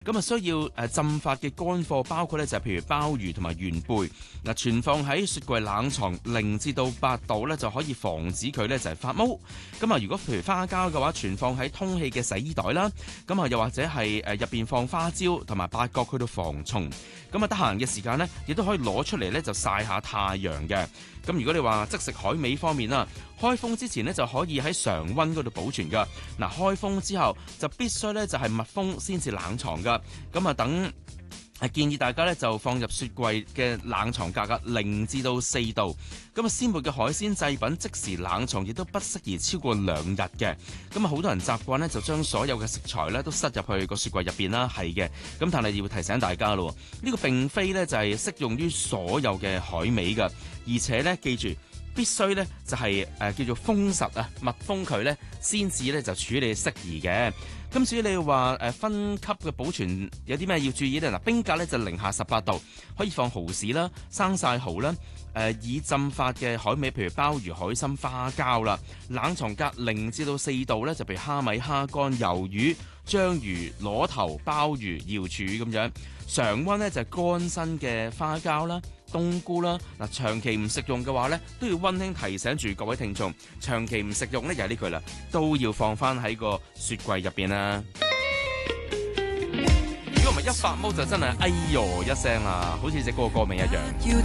咁啊，需要浸發嘅乾貨包括咧就係譬如鮑魚同埋元貝嗱，存放喺雪櫃冷藏0至到8度咧就可以防止佢咧就係發毛。咁啊，如果譬如花膠嘅話，存放喺通氣嘅洗衣袋啦，咁啊又或者係入邊放花椒同埋八角去到防蟲。咁啊，得閒嘅時間咧，亦都可以攞出嚟咧就曬下太陽嘅。咁如果你話即食海味方面啦，開封之前咧就可以喺常溫嗰度保存噶。嗱，開封之後就必須咧就係密封先至冷藏噶。咁啊，建議大家咧就放入雪櫃嘅冷藏格0至到4度。咁啊，鮮活嘅海鮮製品即時冷藏亦都不適宜超過2日嘅。咁啊，好多人習慣咧就將所有嘅食材咧都塞入去個雪櫃入邊啦，係嘅。咁但係要提醒大家咯，呢個並非咧就係適用於所有嘅海味㗎，而且咧記住必須咧就係叫做封實啊，密封佢咧先至咧就處理適宜嘅。咁至於你話分級嘅保存有啲咩要注意咧？嗱，冰格咧就零下18度，可以放蠔豉啦、生曬蠔啦、已浸發嘅海味，譬如鮑魚、海參、花膠啦。冷藏格0至到4度咧，就譬如蝦米、蝦乾、魷魚、章魚、螺頭、鮑魚、瑤柱咁樣。常溫咧就係乾身嘅花膠啦、冬菇啦。嗱，長期唔食用嘅話咧，都要溫馨提醒住各位聽眾，長期唔食用咧又係呢句啦，都要放翻喺個雪櫃入邊啦。如果唔係一發毛就真係哎唷一聲啦，好似隻歌歌名一樣。